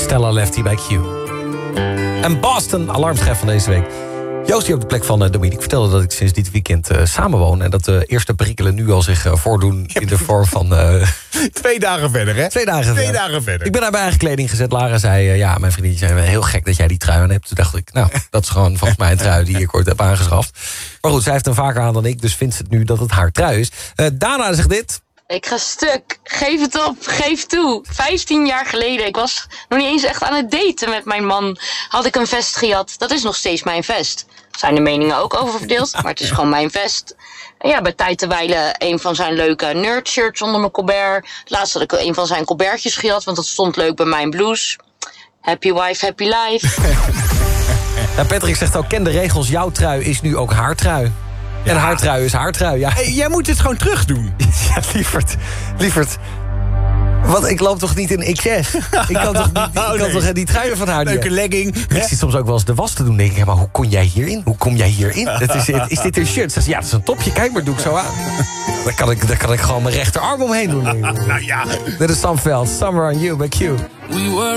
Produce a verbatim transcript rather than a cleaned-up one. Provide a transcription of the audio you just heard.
Stella Lefty bij Q. En Boston, alarmschef van deze week. Joost hier op de plek van uh, Dominique. Ik vertelde dat ik sinds dit weekend uh, samenwoon. En dat de eerste perikelen nu al zich uh, voordoen in de vorm van... Uh, Twee dagen verder, hè? Twee dagen Twee verder. dagen verder. Ik ben naar mijn eigen kleding gezet. Lara zei, uh, ja, mijn vriendinnetje zei, heel gek dat jij die trui aan hebt. Toen dacht ik, nou, dat is gewoon volgens mij een trui die ik ooit heb aangeschaft. Maar goed, zij heeft hem vaker aan dan ik. Dus vindt ze het nu dat het haar trui is. Uh, Dana zegt dit. Ik ga stuk. Geef het op. Geef toe. Vijftien jaar geleden. Ik was nog niet eens echt aan het daten met mijn man. Had ik een vest gejat. Dat is nog steeds mijn vest. Zijn de meningen ook over verdeeld. Maar het is gewoon mijn vest. En ja, bij tijd te wijlen een van zijn leuke nerdshirts onder mijn colbert. Laatst had ik een van zijn colbertjes gejat. Want dat stond leuk bij mijn blouse. Happy wife, happy life. Ja, Patrick zegt ook, ken de regels. Jouw trui is nu ook haar trui. En Ja. haar trui is haar trui, ja. Hey, jij moet het gewoon terug doen. Ja, lieverd, lieverd. Want ik loop toch niet in X S? Ik kan toch niet, ik kan Oh, nee. toch die truien van haar niet. Leuke legging. Ik zit soms ook wel eens de was te doen. Denk ik, ja, maar hoe kon jij hierin? Hoe kom jij hierin? Dat is, is dit een shirt? Ze zegt, ja, dat is een topje. Kijk maar, doe ik zo aan. Daar kan ik, daar kan ik gewoon mijn rechterarm omheen doen. Denk ik. Nou ja. Dit is Sam Veld. Summer on You bij Q. We were